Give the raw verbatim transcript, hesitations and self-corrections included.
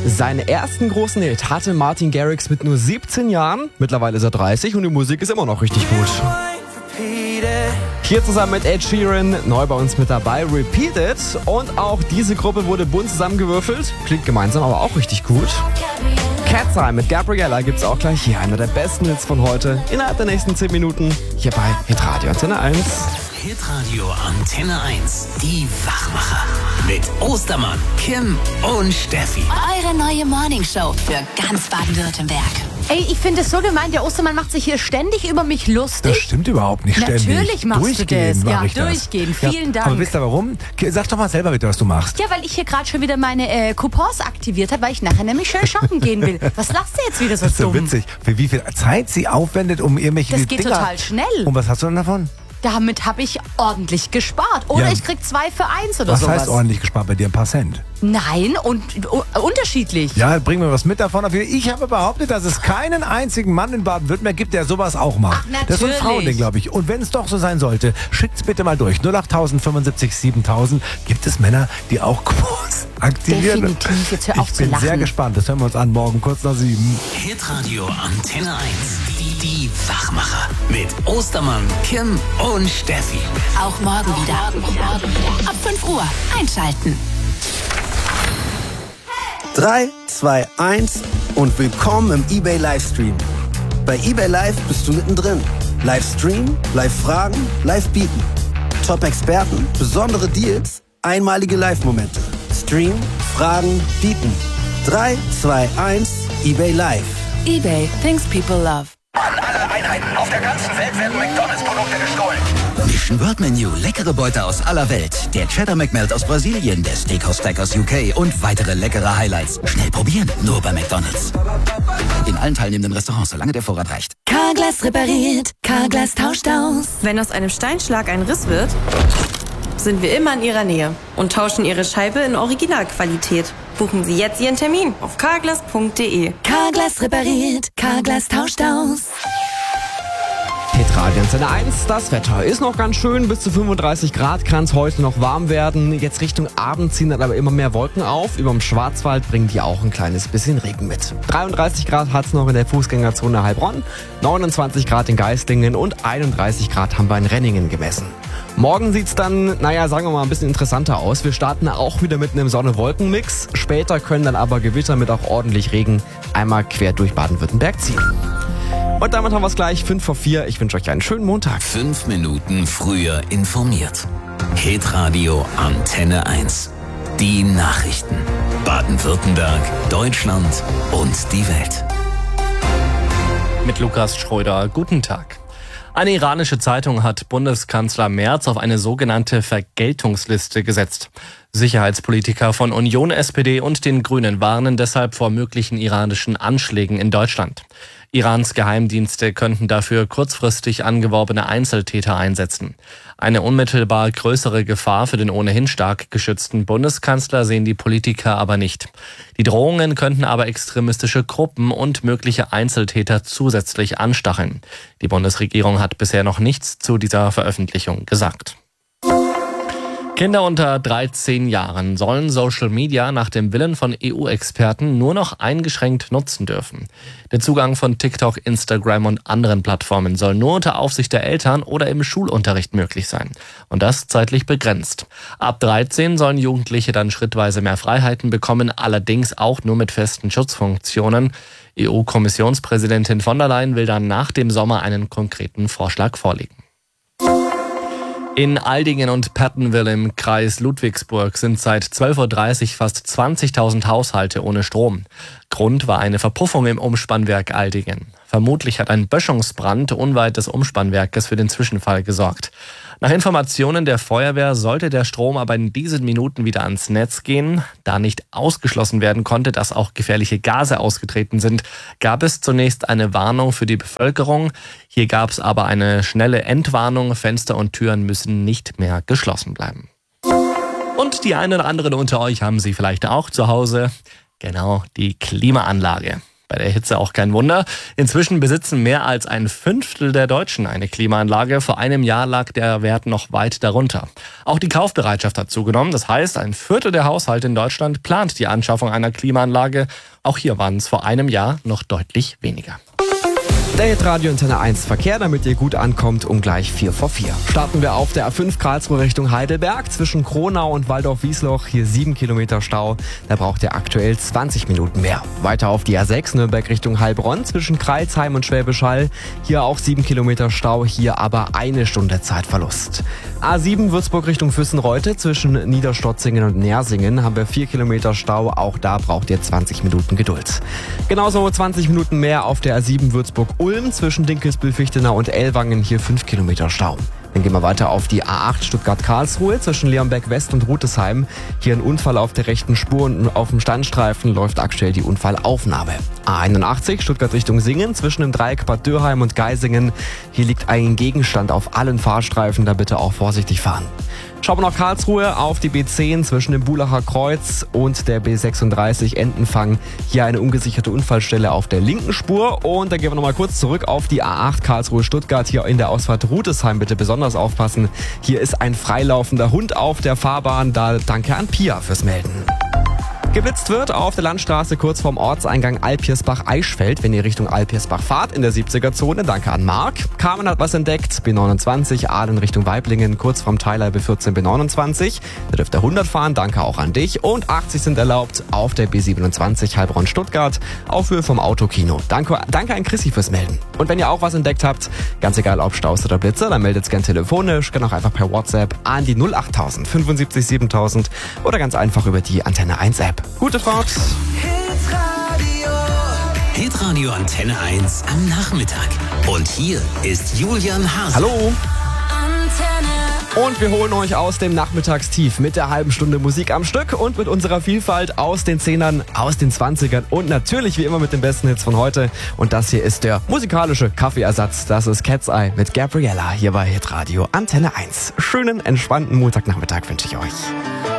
Seinen ersten großen Hit hatte Martin Garrix mit nur siebzehn Jahren. Mittlerweile ist er dreißig und die Musik ist immer noch richtig gut. Hier zusammen mit Ed Sheeran, neu bei uns mit dabei, Repeat It. Und auch diese Gruppe wurde bunt zusammengewürfelt. Klingt gemeinsam aber auch richtig gut. Cat's Eye mit Gabriella gibt's auch gleich hier. Einer der besten Hits von heute. Innerhalb der nächsten zehn Minuten hier bei Hitradio Antenne eins. Hitradio Antenne eins. Die Wachmacher. Mit Ostermann, Kim und Steffi. Eure neue Morningshow für ganz Baden-Württemberg. Ey, ich finde es so gemein, der Ostermann macht sich hier ständig über mich lustig. Das stimmt überhaupt nicht ständig. Natürlich machst durchgehen du das. Ja, ich das. durchgehen. Vielen ja, Dank. Aber wisst ihr warum? Sag doch mal selber bitte, was du machst. Ja, weil ich hier gerade schon wieder meine äh, Coupons aktiviert habe, weil ich nachher nämlich schön shoppen gehen will. Was lachst du jetzt wieder so Das ist so dumm? witzig. Für wie viel Zeit sie aufwendet, um irgendwelche Das geht Dinger... total schnell. Und was hast du denn davon? Damit habe ich ordentlich gespart. Oder Ja. ich krieg zwei für eins oder Was sowas. heißt ordentlich gespart bei dir? Ein paar Cent. Nein, und uh, unterschiedlich. Ja, bring mir was mit davon. Ich habe behauptet, dass es keinen einzigen Mann in Baden-Württemberg gibt, der sowas auch macht. Ach, Das ist ein natürlich. Frauending, glaube ich. Und wenn es doch so sein sollte, schickt's bitte mal durch. null acht fünfundsiebzig siebentausend. Gibt es Männer, die auch Coupons aktivieren? Definitiv. Jetzt hör auf ich zu bin lachen. sehr gespannt. Das hören wir uns an morgen kurz nach sieben. Hitradio Antenne eins. Die, die Wachmacher. Mit Ostermann, Kim und Steffi. Auch morgen wieder. Ab fünf Uhr einschalten. drei, zwei, eins und willkommen im eBay Livestream. Bei eBay Live bist du mittendrin. Livestream, Live-Fragen, Live-Bieten. Top-Experten, besondere Deals, einmalige Live-Momente. Stream, Fragen, Bieten. drei, zwei, eins, eBay Live. eBay, things people love. An alle Einheiten auf der ganzen Welt werden McDonalds-Produkte gestohlen. Mission World Menu, leckere Beute aus aller Welt. Der Cheddar McMelt aus Brasilien, der Steakhouse Stack aus U K und weitere leckere Highlights. Schnell probieren, nur bei McDonalds. In allen teilnehmenden Restaurants, solange der Vorrat reicht. Carglass repariert, Carglass tauscht aus. Wenn aus einem Steinschlag ein Riss wird, sind wir immer in Ihrer Nähe und tauschen Ihre Scheibe in Originalqualität. Buchen Sie jetzt Ihren Termin auf carglass punkt de. Carglass repariert, Carglass tauscht aus. Hitradio Antenne eins, das Wetter ist noch ganz schön, bis zu fünfunddreißig Grad kann es heute noch warm werden. Jetzt Richtung Abend ziehen dann aber immer mehr Wolken auf. Über dem Schwarzwald bringen die auch ein kleines bisschen Regen mit. dreiunddreißig Grad hat es noch in der Fußgängerzone Heilbronn, neunundzwanzig Grad in Geislingen und einunddreißig Grad haben wir in Renningen gemessen. Morgen sieht's dann, naja, sagen wir mal, ein bisschen interessanter aus. Wir starten auch wieder mit einem Sonne-Wolken-Mix. Später können dann aber Gewitter mit auch ordentlich Regen einmal quer durch Baden-Württemberg ziehen. Und damit haben wir es gleich, fünf vor vier. Ich wünsche euch einen schönen Montag. Fünf Minuten früher informiert. Hitradio Antenne eins. Die Nachrichten. Baden-Württemberg, Deutschland und die Welt. Mit Lukas Schröder, guten Tag. Eine iranische Zeitung hat Bundeskanzler Merz auf eine sogenannte Vergeltungsliste gesetzt. Sicherheitspolitiker von Union, S P D und den Grünen warnen deshalb vor möglichen iranischen Anschlägen in Deutschland. Irans Geheimdienste könnten dafür kurzfristig angeworbene Einzeltäter einsetzen. Eine unmittelbar größere Gefahr für den ohnehin stark geschützten Bundeskanzler sehen die Politiker aber nicht. Die Drohungen könnten aber extremistische Gruppen und mögliche Einzeltäter zusätzlich anstacheln. Die Bundesregierung hat bisher noch nichts zu dieser Veröffentlichung gesagt. Kinder unter dreizehn Jahren sollen Social Media nach dem Willen von E U-Experten nur noch eingeschränkt nutzen dürfen. Der Zugang von TikTok, Instagram und anderen Plattformen soll nur unter Aufsicht der Eltern oder im Schulunterricht möglich sein. Und das zeitlich begrenzt. Ab dreizehn sollen Jugendliche dann schrittweise mehr Freiheiten bekommen, allerdings auch nur mit festen Schutzfunktionen. E U-Kommissionspräsidentin von der Leyen will dann nach dem Sommer einen konkreten Vorschlag vorlegen. In Aldingen und Pattenwil im Kreis Ludwigsburg sind seit zwölf Uhr dreißig fast zwanzigtausend Haushalte ohne Strom. Grund war eine Verpuffung im Umspannwerk Aldingen. Vermutlich hat ein Böschungsbrand unweit des Umspannwerkes für den Zwischenfall gesorgt. Nach Informationen der Feuerwehr sollte der Strom aber in diesen Minuten wieder ans Netz gehen. Da nicht ausgeschlossen werden konnte, dass auch gefährliche Gase ausgetreten sind, gab es zunächst eine Warnung für die Bevölkerung. Hier gab es aber eine schnelle Entwarnung. Fenster und Türen müssen nicht mehr geschlossen bleiben. Und die einen oder anderen unter euch haben sie vielleicht auch zu Hause. Genau, die Klimaanlage. Bei der Hitze auch kein Wunder. Inzwischen besitzen mehr als ein Fünftel der Deutschen eine Klimaanlage. Vor einem Jahr lag der Wert noch weit darunter. Auch die Kaufbereitschaft hat zugenommen. Das heißt, ein Viertel der Haushalte in Deutschland plant die Anschaffung einer Klimaanlage. Auch hier waren es vor einem Jahr noch deutlich weniger. Der Hitradio Antenne eins Verkehr, damit ihr gut ankommt, um gleich vier vor vier. Starten wir auf der A fünf Karlsruhe Richtung Heidelberg. Zwischen Kronau und Waldorf-Wiesloch hier sieben Kilometer Stau. Da braucht ihr aktuell zwanzig Minuten mehr. Weiter auf die A sechs Nürnberg Richtung Heilbronn zwischen Crailsheim und Schwäbisch Hall. Hier auch sieben Kilometer Stau, hier aber eine Stunde Zeitverlust. A sieben Würzburg Richtung Füssenreute zwischen Niederstotzingen und Nersingen haben wir vier Kilometer Stau. Auch da braucht ihr zwanzig Minuten Geduld. Genauso zwanzig Minuten mehr auf der A sieben Würzburg-Ulm zwischen Dinkelsbühl-Fichtenau und Ellwangen, hier fünf Kilometer Stau. Dann gehen wir weiter auf die A acht Stuttgart-Karlsruhe zwischen Leonberg West und Rutesheim. Hier ein Unfall auf der rechten Spur und auf dem Standstreifen läuft aktuell die Unfallaufnahme. A einundachtzig Stuttgart Richtung Singen zwischen dem Dreieck Bad Dürheim und Geisingen. Hier liegt ein Gegenstand auf allen Fahrstreifen, da bitte auch vorsichtig fahren. Schauen wir nach Karlsruhe auf die B zehn zwischen dem Bulacher Kreuz und der B sechsunddreißig Entenfang. Hier eine ungesicherte Unfallstelle auf der linken Spur. Und dann gehen wir nochmal kurz zurück auf die A acht Karlsruhe-Stuttgart. Hier in der Ausfahrt Rutesheim bitte besonders aufpassen. Hier ist ein freilaufender Hund auf der Fahrbahn. Da danke an Pia fürs Melden. Geblitzt wird auf der Landstraße kurz vorm Ortseingang Alpirsbach-Eichfeld, wenn ihr Richtung Alpirsbach fahrt, in der siebziger-Zone. Danke an Marc. Carmen hat was entdeckt, B neunundzwanzig, Aalen Richtung Weiblingen, kurz vorm Theiler B vierzehn, B neunundzwanzig. Da dürft ihr hundert fahren, danke auch an dich. Und achtzig sind erlaubt auf der B siebenundzwanzig Heilbronn-Stuttgart, auf Höhe vom Autokino. Danke, danke an Chrissy fürs Melden. Und wenn ihr auch was entdeckt habt, ganz egal ob Staus oder Blitze, dann meldet's gern telefonisch, gerne auch einfach per WhatsApp an die null acht null null null fünfundsiebzig siebentausend oder ganz einfach über die Antenne eins App. Gute Fahrt. Hitradio. Hitradio Antenne eins am Nachmittag. Und hier ist Julian Hase. Hallo. Und wir holen euch aus dem Nachmittagstief mit der halben Stunde Musik am Stück und mit unserer Vielfalt aus den Zehnern, aus den Zwanzigern und natürlich wie immer mit den besten Hits von heute. Und das hier ist der musikalische Kaffeeersatz. Das ist Cat's Eye mit Gabriella hier bei Hitradio Antenne eins. Schönen, entspannten Montagnachmittag wünsche ich euch.